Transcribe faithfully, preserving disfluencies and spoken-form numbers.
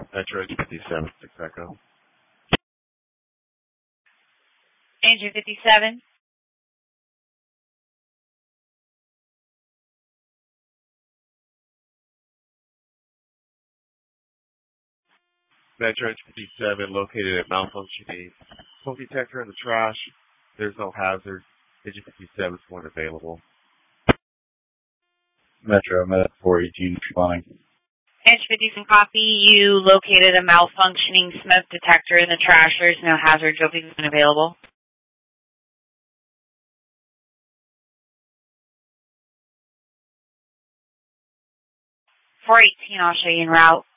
Metro fifty-seven, six Echo. Andrew fifty-seven. Metro fifty-seven, located at malfunctioning smoke detector in the trash. There's no hazard. Engine fifty-seven is one available. Metro, Med four eighteen, responding. Andrew fifty-seven, copy. You located a malfunctioning smoke detector in the trash. There's no hazard. Joby is available. four eighteen, I'll show you en route.